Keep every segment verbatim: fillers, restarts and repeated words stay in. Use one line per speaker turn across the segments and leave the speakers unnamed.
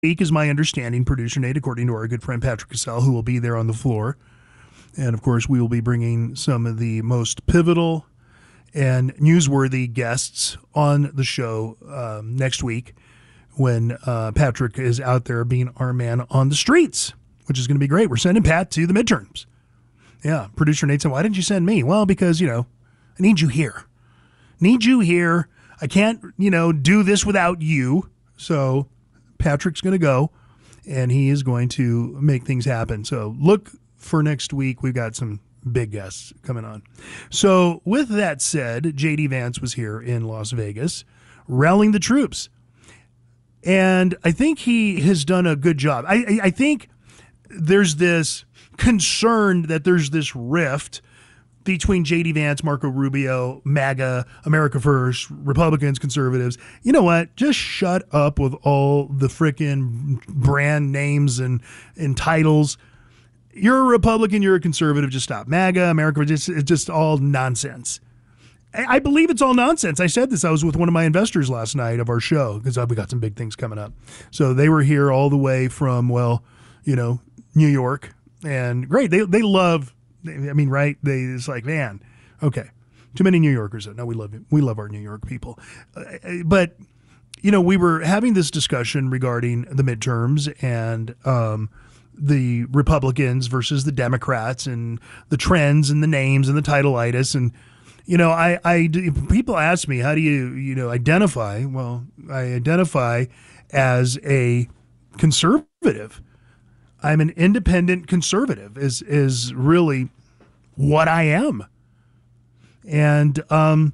week is my understanding, producer Nate, according to our good friend Patrick Cassell, who will be there on the floor. And, of course, we will be bringing some of the most pivotal and newsworthy guests on the show um, next week when uh, Patrick is out there being our man on the streets, which is going to be great. We're sending Pat to the midterms. Yeah, producer Nate said, why didn't you send me? Well, because, you know, I need you here. Need you here. I can't, you know, do this without you. So Patrick's going to go, and he is going to make things happen. So look for next week. We've got some big guests coming on. So with that said, J D Vance was here in Las Vegas rallying the troops. And I think he has done a good job. I, I, I think there's this concern that there's this rift between J D Vance, Marco Rubio, MAGA, America First, Republicans, conservatives. You know what? Just shut up with all the frickin' brand names and, and titles. You're a Republican, you're a conservative, just stop. MAGA, America, it's, it's just all nonsense. I, I believe it's all nonsense. I said this. I was with one of my investors last night of our show because we got some big things coming up. So they were here all the way from, well, you know, New York. And great. They they love, I mean, right? They It's like, man, okay. Too many New Yorkers. No, we love it. We love our New York people. Uh, but, you know, we were having this discussion regarding the midterms and um, the Republicans versus the Democrats and the trends and the names and the titleitis. And, you know, I, I people ask me, how do you, you know, identify? Well, I identify as a conservative. I'm an independent conservative is is really what I am. And, um,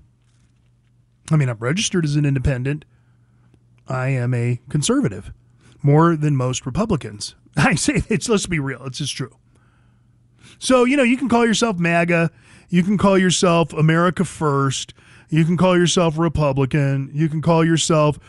I mean, I'm registered as an independent. I am a conservative, more than most Republicans. I say it's, let's be real, it's just true. So, you know, you can call yourself MAGA, you can call yourself America First, you can call yourself Republican, you can call yourself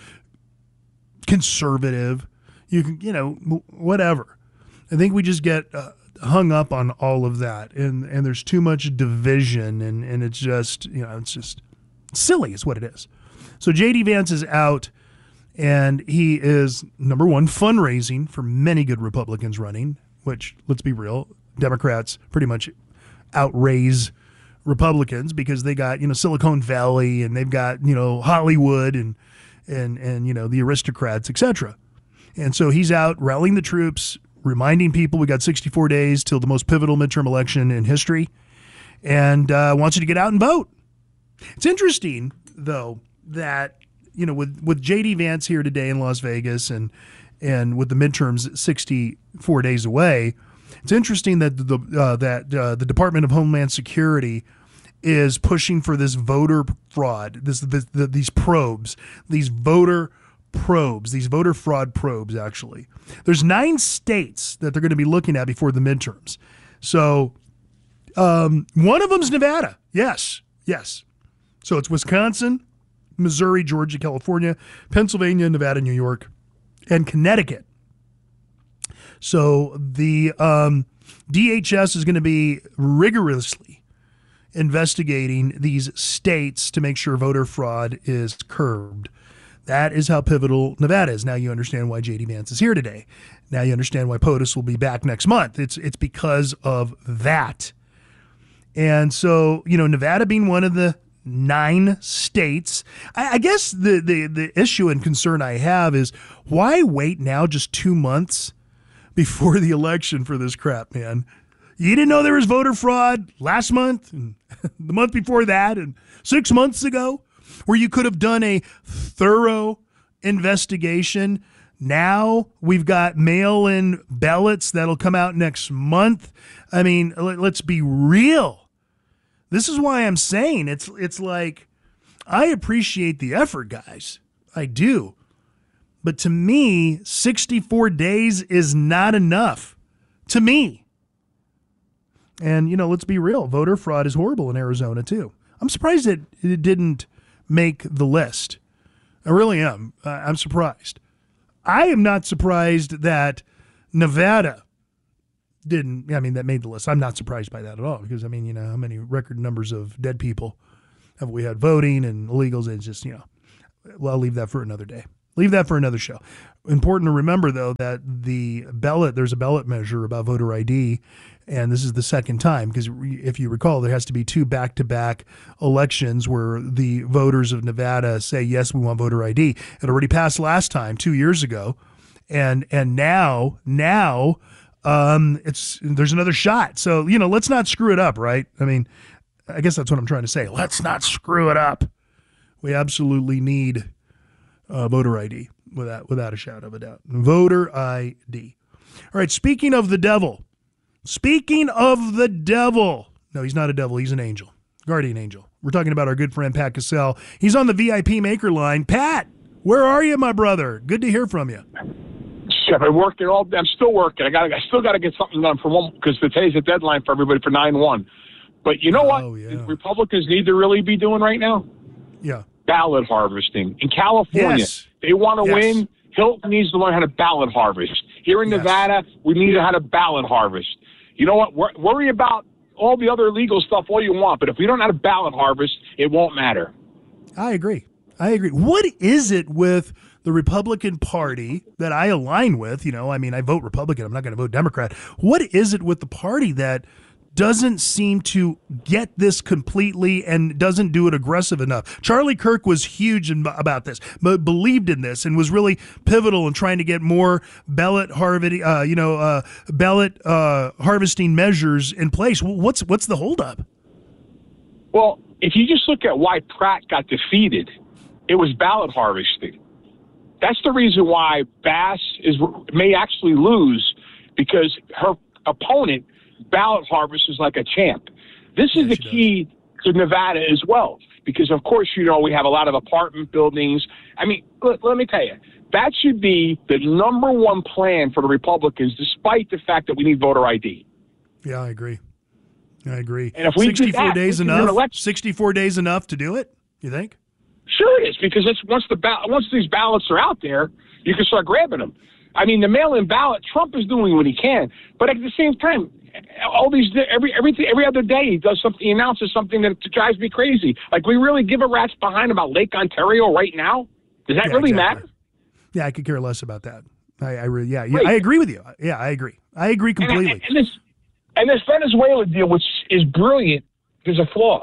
conservative, you can, you know, whatever. I think we just get uh, hung up on all of that, and, and there's too much division, and, and it's just, you know, it's just silly is what it is. So J D Vance is out, and he is, number one, fundraising for many good Republicans running, which, let's be real, Democrats pretty much outraise Republicans because they got, you know, Silicon Valley, and they've got, you know, Hollywood and, and, and you know, the aristocrats, et cetera. And so he's out rallying the troops, reminding people we got sixty-four days till the most pivotal midterm election in history, and uh, wants you to get out and vote. It's interesting, though, that, you know, with, with J D Vance here today in Las Vegas and and with the midterms sixty-four days away, it's interesting that the uh, that uh, the Department of Homeland Security is pushing for this voter fraud, this, this the, these probes, these voter probes, these voter fraud probes, actually. There's nine states that they're going to be looking at before the midterms. So um, one of them's Nevada. Yes, yes. So it's Wisconsin, Missouri, Georgia, California, Pennsylvania, Nevada, New York, and Connecticut. So the um, D H S is going to be rigorously investigating these states to make sure voter fraud is curbed. That is how pivotal Nevada is. Now you understand why J D Vance is here today. Now you understand why POTUS will be back next month. It's it's because of that. And so, you know, Nevada being one of the nine states, I, I guess the, the, the issue and concern I have is why wait now just two months before the election for this crap, man? You didn't know there was voter fraud last month and the month before that and six months ago? Where you could have done a thorough investigation. Now we've got mail-in ballots that'll come out next month. I mean, let's be real. This is why I'm saying it's it's like, I appreciate the effort, guys. I do. But to me, sixty-four days is not enough. To me. And, you know, let's be real. Voter fraud is horrible in Arizona, too. I'm surprised that it didn't make the list. I really am. Uh, I'm surprised. I am not surprised that Nevada didn't, I mean, that made the list. I'm not surprised by that at all because, I mean, you know, how many record numbers of dead people have we had voting and illegals? It's just, you know, well, I'll leave that for another day. Leave that for another show. Important to remember, though, that the ballot, there's a ballot measure about voter I D, and this is the second time, because if you recall, there has to be two back-to-back elections where the voters of Nevada say, yes, we want voter I D. It already passed last time, two years ago, and and now, now um, it's there's another shot. So, you know, let's not screw it up, right? I mean, I guess that's what I'm trying to say. Let's not screw it up. We absolutely need uh, voter I D, without without a shadow of a doubt. Voter I D. All right, speaking of the devil, speaking of the devil, no, he's not a devil, he's an angel, guardian angel. We're talking about our good friend Pat Cassell. He's on the V I P Maker line. Pat, where are you, my brother? Good to hear from you.
I've been working all. I'm still working. I got. I still got to get something done for one, because today's the deadline for everybody for nine one. But you know what?
Oh, yeah.
Republicans need to really be doing right now?
Yeah.
Ballot harvesting. In California,
Yes.
they want to
Yes.
win. Hilton needs to learn how to ballot harvest. Here in
Yes.
Nevada, we need to learn how to ballot harvest. You know what? Wor- worry about all the other legal stuff all you want, but if we don't know how to ballot harvest, it won't matter.
I agree. I agree. What is it with the Republican Party that I align with? You know, I mean, I vote Republican. I'm not going to vote Democrat. What is it with the party that doesn't seem to get this completely and doesn't do it aggressive enough? Charlie Kirk was huge in, about this, but believed in this and was really pivotal in trying to get more ballot harvesting, uh, you know, uh, ballot uh, harvesting measures in place. What's what's the holdup?
Well, if you just look at why Pratt got defeated, it was ballot harvesting. That's the reason why Bass is may actually lose, because her opponent ballot harvests like a champ. This is
Yeah,
the
she
key to Nevada as well, because of course, you know, we have a lot of apartment buildings. I mean, let, let me tell you, that should be the number one plan for the Republicans, despite the fact that we need voter I D.
Yeah, I agree. I agree.
And if we did
sixty-four
that,
days
we can
enough?
elect-
sixty-four days enough to do it? You think?
Sure it is, because it's, once the ba- once these ballots are out there, you can start grabbing them. I mean, the mail-in ballot, Trump is doing what he can, but at the same time, all these every every every other day he does something, he announces something that drives me crazy. Like, we really give a rat's behind about Lake Ontario right now? Does that
Yeah,
really
exactly.
matter?
Yeah, I could care less about that. I, I really, yeah, yeah,
Right.
I agree with you. Yeah, I agree. I agree
And,
completely.
and this and this Venezuela deal, which is brilliant, there's a flaw.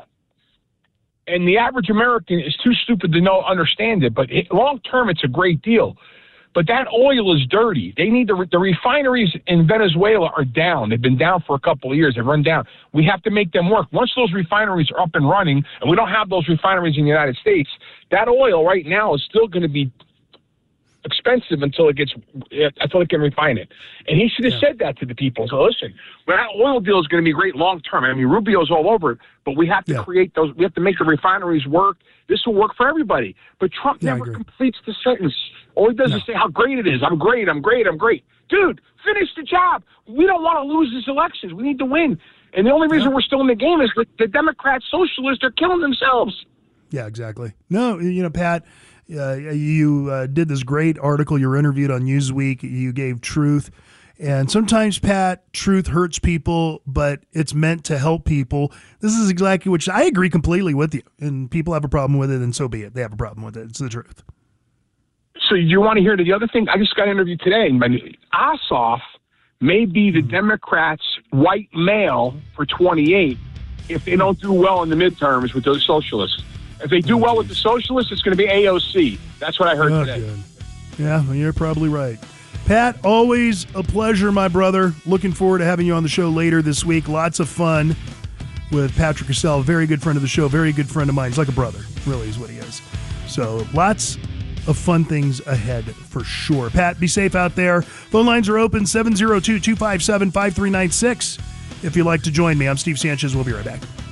And the average American is too stupid to know understand it. But it, long term, it's a great deal. But that oil is dirty. They need the, the refineries in Venezuela are down. They've been down for a couple of years. They've run down. We have to make them work. Once those refineries are up and running, and we don't have those refineries in the United States, that oil right now is still going to be expensive until it gets until it can refine it. And he should have
Yeah.
said that to the people. So listen, well, that oil deal is going to be great long term. I mean, Rubio's all over it, but we have to
Yeah.
create those. We have to make the refineries work. This will work for everybody. But Trump
Yeah, I
never
agree.
completes the sentence. All he does
No.
is say how great it is. I'm great. I'm great. I'm great. Dude, finish the job. We don't want to lose this elections. We need to win. And the only reason
Yeah.
we're still in the game is that the Democrats, socialists, are killing themselves.
Yeah, exactly. No, you know, Pat, uh, you uh, did this great article. You were interviewed on Newsweek. You gave truth. And sometimes, Pat, truth hurts people, but it's meant to help people. This is exactly what I agree completely with you. And people have a problem with it, and so be it. They have a problem with it. It's the truth.
So you want to hear the other thing? I just got interviewed today. Ossoff may be the Democrats' white male for twenty-eight if they don't do well in the midterms with those socialists. If they do
Oh,
well with
geez.
the socialists, it's going to be A O C. That's what I heard
Oh,
today.
good. Yeah, well, you're probably right. Pat, always a pleasure, my brother. Looking forward to having you on the show later this week. Lots of fun with Patrick Cassell, very good friend of the show, very good friend of mine. He's like a brother, really is what he is. So lots of fun things ahead for sure. Pat, be safe out there. Phone lines are open, seven oh two, two five seven, five three nine six. If you'd like to join me, I'm Steve Sanchez. We'll be right back.